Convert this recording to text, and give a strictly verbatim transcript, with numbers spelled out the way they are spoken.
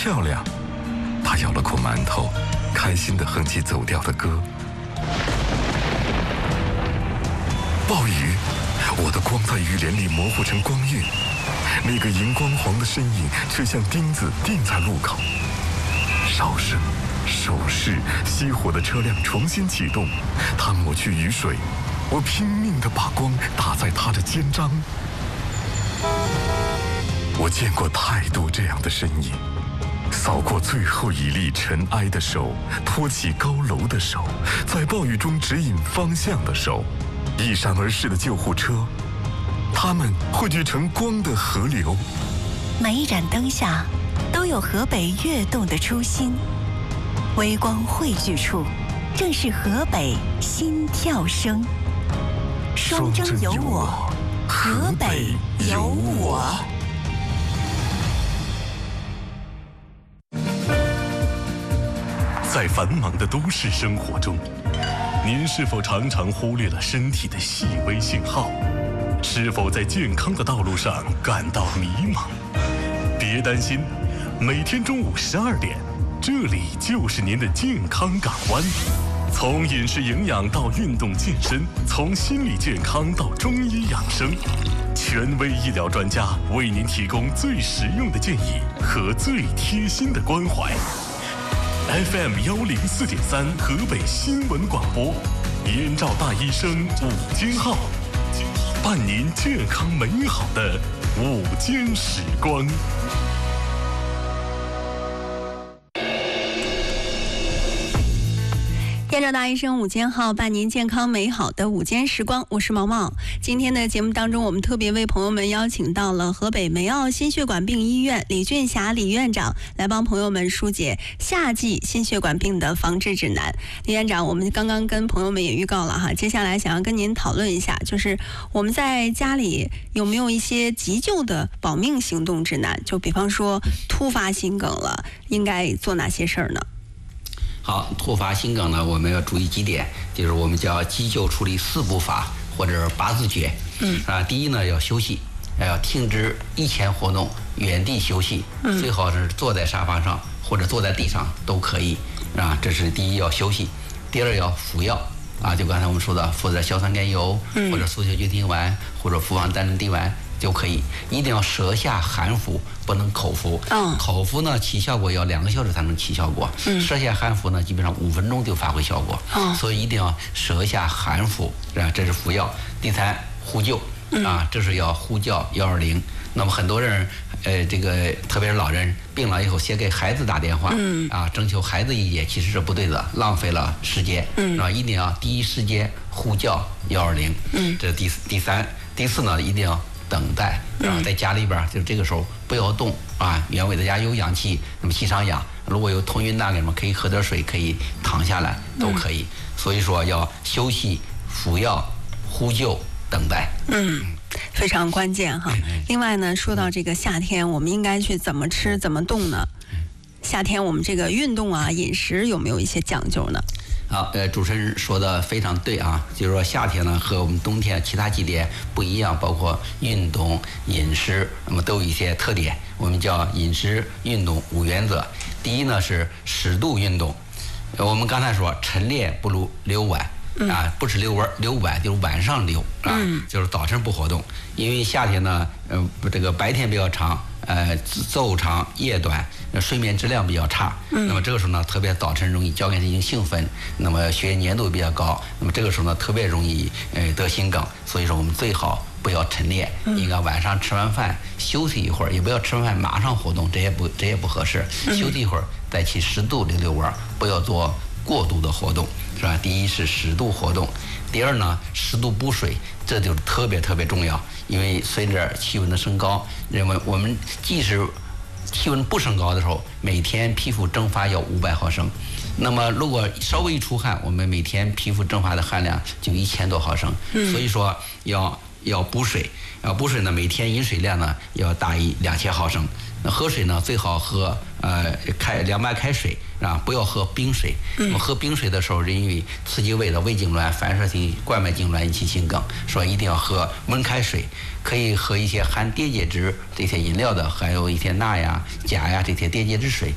漂亮。他咬了口馒头，开心地哼起走调的歌。暴雨，我的光在雨帘里模糊成光晕，那个荧光黄的身影却像钉子钉在路口。哨声、手势，熄火的车辆重新启动，他抹去雨水，我拼命地把光打在他的肩章。我见过太多这样的身影，扫过最后一粒尘埃的手，托起高楼的手，在暴雨中指引方向的手，一闪而逝的救护车，它们汇聚成光的河流。 每一盏灯下都有河北跃动的初心，微光汇聚处，正是河北心跳声。双征有我，河北有我。 在繁忙的都市生活中，您是否常常忽略了身体的细微信号？是否在健康的道路上感到迷茫？别担心，每天中午十二点，这里就是您的健康港湾。从饮食营养到运动健身，从心理健康到中医养生，权威医疗专家为您提供最实用的建议和最贴心的关怀。F M 幺零四点三河北新闻广播，燕赵大医生午间号，伴您健康美好的午间时光。 燕赵大医生午间号，伴您健康美好的午间时光，我是毛毛。今天的节目当中，我们特别为朋友们邀请到了河北梅奥心血管病医院李俊霞李院长来帮朋友们疏解夏季心血管病的防治指南。李院长，我们刚刚跟朋友们也预告了哈，接下来想要跟您讨论一下，就是我们在家里有没有一些急救的保命行动指南？就比方说突发心梗了，应该做哪些事儿呢？ 好，突发心梗呢，我们要注意几点，就是我们叫急救处理四步法或者八字诀。嗯啊，第一呢要休息，要停止一切活动，原地休息，嗯、最好是坐在沙发上或者坐在地上都可以啊。这是第一要休息，第二要服药啊，就刚才我们说的服点硝酸甘油、嗯、或者速效救心丸或者复方丹参地丸就可以，一定要舌下含服，不能口服。嗯，口服呢起效果要两个小时才能起效果，嗯，舌下含服呢基本上五分钟就发挥效果。嗯，所以一定要舌下含服，啊，这是服药。第三，呼救啊，这是要呼叫幺二零。那么很多人，呃，这个特别是老人病了以后，先给孩子打电话，嗯，啊，征求孩子意见，其实是不对的，浪费了时间。嗯，啊，一定要第一时间呼叫幺二零。嗯，这是第第三，第四呢，一定要等待啊，在家里边就这个时候不要动啊，原位在家有氧气，那么气上氧，如果有头晕大感什么，可以喝点水，可以躺下来都可以。所以说要休息、服药、呼救、等待。 嗯，非常关键哈。另外呢，说到这个夏天，我们应该去怎么吃、怎么动呢？夏天我们这个运动啊、饮食有没有一些讲究呢？ 好，呃，主持人说的非常对啊，就是说夏天呢和我们冬天其他季节不一样，包括运动、饮食，那么都有一些特点。我们叫饮食运动五原则。第一呢是适度运动，我们刚才说晨练不如溜晚。啊，不是溜晚，溜晚就是晚上溜啊，嗯、就是早晨不活动，因为夏天呢，呃，这个白天比较长，呃，昼长夜短，睡眠质量比较差，嗯、那么这个时候呢，特别早晨容易交感神经兴奋，那么血液粘度比较高，那么这个时候呢，特别容易呃得心梗，所以说我们最好不要晨练，嗯、应该晚上吃完饭休息一会儿，也不要吃完饭马上活动，这也不这也不合适，嗯、休息一会儿再去适度溜溜弯，不要做过度的活动。是吧？第一是适度活动，第二呢，适度补水，这就特别特别重要。因为随着气温的升高，认为我们即使气温不升高的时候，每天皮肤蒸发要五百毫升。那么如果稍微一出汗，我们每天皮肤蒸发的含量就一千多毫升。嗯、所以说要要补水，要补水呢，每天饮水量呢要大于两千毫升。那喝水呢，最好喝呃开凉白开水啊，不要喝冰水。嗯、我喝冰水的时候，因为刺激胃的胃痉挛、反射性冠脉痉挛引起心梗，说一定要喝温开水。可以喝一些含电解质这些饮料的，还有一些钠呀、钾呀这些电解质水，